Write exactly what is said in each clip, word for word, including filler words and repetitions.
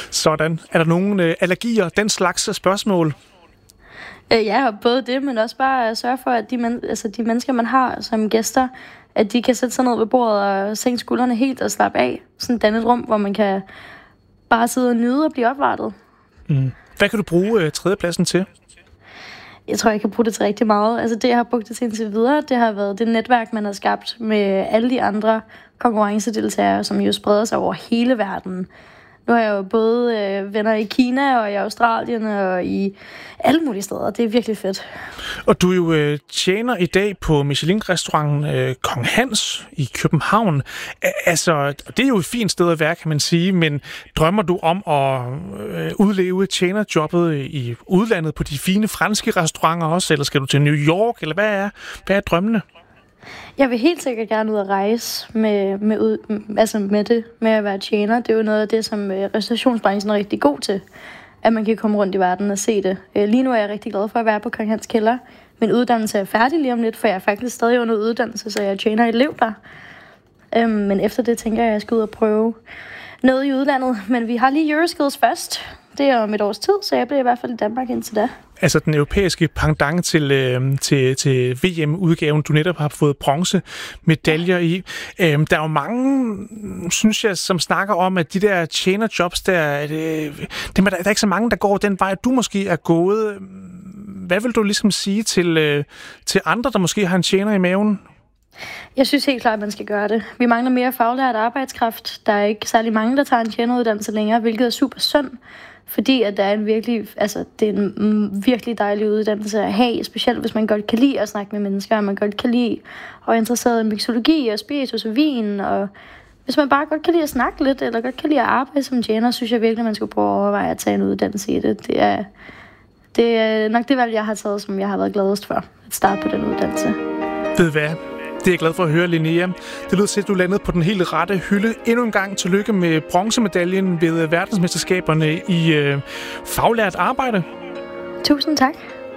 Sådan. Er der nogle øh, allergier, den slags spørgsmål? Øh, ja, både det, men også bare at sørge for, at de, men, altså de mennesker, man har som gæster, at de kan sætte sig ned ved bordet og sænke skuldrene helt og slappe af. Sådan danne et rum, hvor man kan bare sidde og nyde og blive opvartet. Mm. Hvad kan du bruge øh, tredjepladsen til? Jeg tror, jeg kan bruge det til rigtig meget. Altså det, jeg har brugt det til indtil videre, det har været det netværk, man har skabt med alle de andre konkurrencedeltagere, som jo spreder sig over hele verden. Nu har jeg jo både øh, venner i Kina og i Australien og i alle mulige steder. Det er virkelig fedt. Og du er jo øh, tjener i dag på Michelin-restauranten øh, Kong Hans i København. A- altså, det er jo et fint sted at være, kan man sige, men drømmer du om at øh, udleve tjenerjobbet i udlandet på de fine franske restauranter også, eller skal du til New York, eller hvad er, hvad er drømmene? Jeg vil helt sikkert gerne ud og rejse med, med, ud, altså med det, med at være tjener. Det er jo noget af det, som restaurationsbranchen er rigtig god til. At man kan komme rundt i verden og se det. Lige nu er jeg rigtig glad for at være på Kong Hans kælder. Min uddannelse er færdig lige om lidt, for jeg er faktisk stadig under uddannelse, så jeg tjener et elev der. Men efter det tænker jeg, at jeg skal ud og prøve noget i udlandet. Men vi har lige Euroskills først. Det er om et års tid, så jeg bliver i hvert fald i Danmark indtil da. Altså den europæiske pendant til, øh, til, til V M-udgaven, du netop har fået bronzemedaljer i. Øh, der er jo mange, synes jeg, som snakker om, at de der tjenerjobs, der, øh, det, der er ikke så mange, der går den vej, du måske er gået. Hvad vil du ligesom sige til, øh, til andre, der måske har en tjener i maven? Jeg synes helt klart, at man skal gøre det. Vi mangler mere faglært arbejdskraft. Der er ikke særlig mange, der tager en tjeneruddannelse længere, hvilket er super synd. Fordi at der er en virkelig, altså, det er en virkelig dejlig uddannelse at have, specielt hvis man godt kan lide at snakke med mennesker, og man godt kan lide og er interesseret i miksologi og spiritus og vin, og hvis man bare godt kan lide at snakke lidt, eller godt kan lide at arbejde som tjener, synes jeg virkelig, man skulle prøve at overveje at tage en uddannelse i det. Det er, det er nok det valg, jeg har taget, som jeg har været gladest for, at starte på den uddannelse. Ved hvad? Det er jeg glad for at høre, Linnea. Det lyder til, at du landede på den helt rette hylde. Endnu en gang tillykke med bronzemedaljen ved verdensmesterskaberne i øh, faglært arbejde. Tusind tak.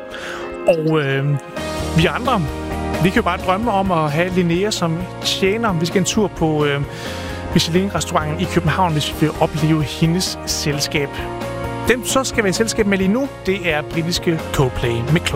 Og øh, vi andre, vi kan jo bare drømme om at have Linnea som tjener. Vi skal en tur på øh, Michelin-restauranten i København, hvis vi vil opleve hendes selskab. Dem så skal være i selskab med lige nu, det er britiske Coldplay med